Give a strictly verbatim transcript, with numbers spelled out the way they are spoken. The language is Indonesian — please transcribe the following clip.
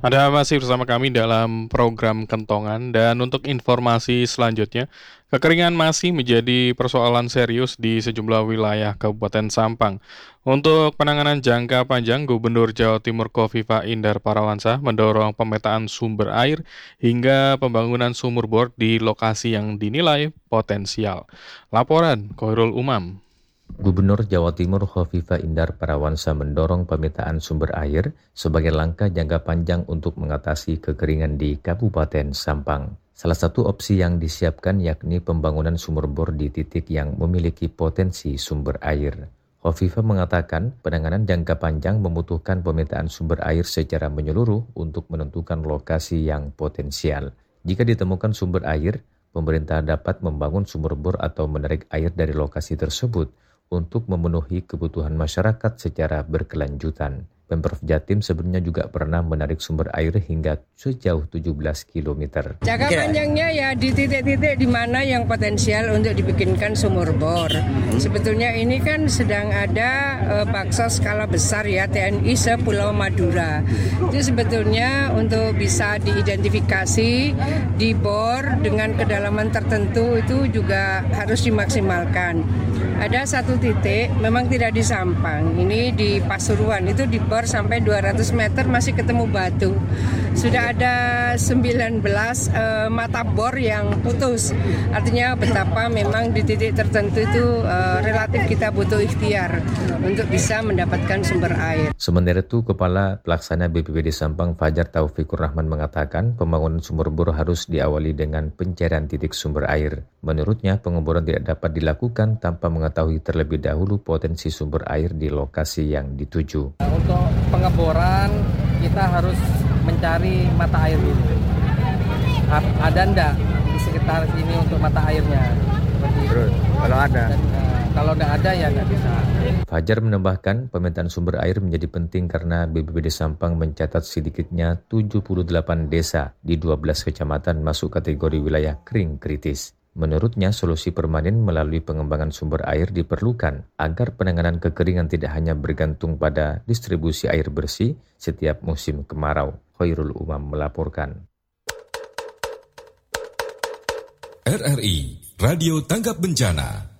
Ada masih bersama kami dalam program Kentongan dan untuk informasi selanjutnya, kekeringan masih menjadi persoalan serius di sejumlah wilayah Kabupaten Sampang. Untuk penanganan jangka panjang, Gubernur Jawa Timur Kofifa Indar Parawansa mendorong pemetaan sumber air hingga pembangunan sumur bor di lokasi yang dinilai potensial. Laporan Khairul Umam. Gubernur Jawa Timur Khofifa Indar Parawansa mendorong pemetaan sumber air sebagai langkah jangka panjang untuk mengatasi kekeringan di Kabupaten Sampang. Salah satu opsi yang disiapkan yakni pembangunan sumur bor di titik yang memiliki potensi sumber air. Khofifa mengatakan penanganan jangka panjang membutuhkan pemetaan sumber air secara menyeluruh untuk menentukan lokasi yang potensial. Jika ditemukan sumber air, pemerintah dapat membangun sumur bor atau menarik air dari lokasi tersebut untuk memenuhi kebutuhan masyarakat secara berkelanjutan. Pemprov Jatim sebenarnya juga pernah menarik sumber air hingga sejauh tujuh belas kilometer. Jangka panjangnya ya di titik-titik di mana yang potensial untuk dibikinkan sumur bor. Sebetulnya ini kan sedang ada uh, bakso skala besar ya T N I se-Pulau Madura. Itu sebetulnya untuk bisa diidentifikasi, dibor dengan kedalaman tertentu itu juga harus dimaksimalkan. Ada satu titik memang tidak di Sampang, ini di Pasuruan, itu dibor sampai dua ratus meter masih ketemu batu. Sudah ada sembilan belas uh, mata bor yang putus. Artinya betapa memang di titik tertentu itu uh, relatif kita butuh ikhtiar untuk bisa mendapatkan sumber air. Sementara itu, Kepala Pelaksana B P B D Sampang Fajar Taufikur Rahman mengatakan pembangunan sumur bor harus diawali dengan pencarian titik sumber air. Menurutnya, pengeboran tidak dapat dilakukan tanpa mengetahui terlebih dahulu potensi sumber air di lokasi yang dituju. Untuk pengeboran kita harus mencari mata air dulu. Ada enggak di sekitar sini untuk mata airnya? Terus kalau ada? Dan, uh, kalau enggak ada ya enggak bisa. Fajar menambahkan pemetaan sumber air menjadi penting karena B P B D Sampang mencatat sedikitnya tujuh puluh delapan desa di dua belas kecamatan masuk kategori wilayah kering kritis. Menurutnya, solusi permanen melalui pengembangan sumber air diperlukan agar penanganan kekeringan tidak hanya bergantung pada distribusi air bersih setiap musim kemarau. Khairul Umam melaporkan. R R I Radio Tanggap Bencana.